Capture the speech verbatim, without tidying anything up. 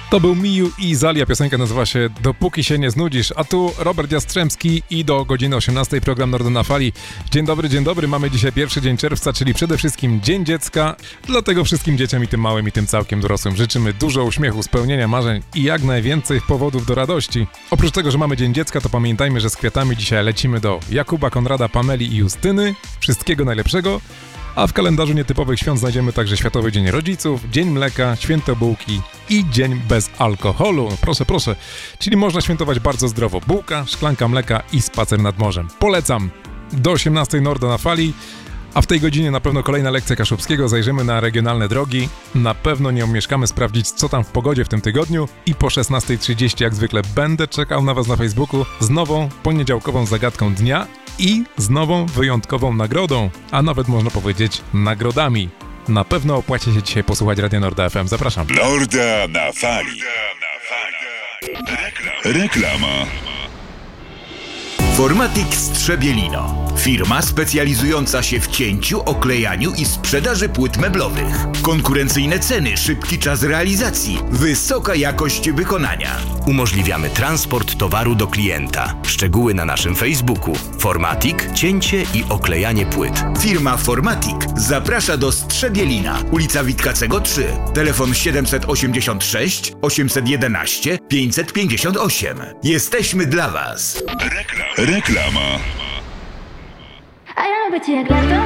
To był Miu i Zalia, piosenka nazywa się Dopóki się nie znudzisz, a tu Robert Jastrzębski i do godziny osiemnastej program Nordo na Fali. Dzień dobry, dzień dobry, mamy dzisiaj pierwszy dzień czerwca, czyli przede wszystkim Dzień Dziecka. Dlatego wszystkim dzieciom i tym małym i tym całkiem dorosłym życzymy dużo uśmiechu, spełnienia marzeń i jak najwięcej powodów do radości. Oprócz tego, że mamy Dzień Dziecka, to pamiętajmy, że z kwiatami dzisiaj lecimy do Jakuba, Konrada, Pameli i Justyny. Wszystkiego najlepszego. A w kalendarzu nietypowych świąt znajdziemy także Światowy Dzień Rodziców, Dzień Mleka, Święto Bułki i Dzień bez alkoholu. Proszę, proszę. Czyli można świętować bardzo zdrowo. Bułka, szklanka mleka i spacer nad morzem. Polecam. Do osiemnastej Nordo na Fali. A w tej godzinie na pewno kolejna lekcja Kaszubskiego. Zajrzymy na regionalne drogi. Na pewno nie omieszkamy sprawdzić, co tam w pogodzie w tym tygodniu. I po szesnastej trzydzieści jak zwykle będę czekał na Was na Facebooku z nową poniedziałkową zagadką dnia i z nową wyjątkową nagrodą, a nawet można powiedzieć nagrodami. Na pewno opłaci się dzisiaj posłuchać Radia Norda F M. Zapraszam. Norda na Fali. Reklama. Formatic Strzebielino. Firma specjalizująca się w cięciu, oklejaniu i sprzedaży płyt meblowych. Konkurencyjne ceny, szybki czas realizacji, wysoka jakość wykonania. Umożliwiamy transport towaru do klienta. Szczegóły na naszym Facebooku. Formatic, cięcie i oklejanie płyt. Firma Formatic zaprasza do Strzebielina. Ulica Witkacego trzy. Telefon siedemset osiemdziesiąt sześć osiemset jedenaście pięćset pięćdziesiąt osiem. Jesteśmy dla Was. Reklama. Reklama. A ja lubię cię jak lato,